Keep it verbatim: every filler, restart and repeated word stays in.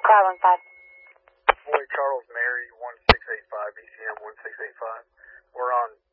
Car one five. Boy Charles Mary one six eight five, B C M one six eight five. We're on